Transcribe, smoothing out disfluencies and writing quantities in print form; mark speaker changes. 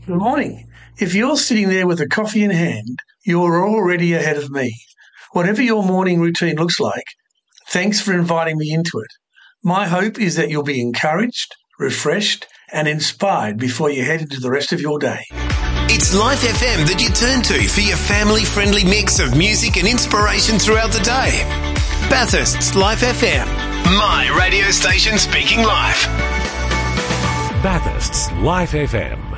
Speaker 1: Good morning. If you're sitting there with a coffee in hand, you're already ahead of me. Whatever your morning routine looks like, thanks for inviting me into it. My hope is that you'll be encouraged, refreshed, and inspired before you head into the rest of your day.
Speaker 2: It's Life FM that you turn to for your family-friendly mix of music and inspiration throughout the day. Bathurst's Life FM, my radio station speaking life.
Speaker 3: Bathurst's Life FM.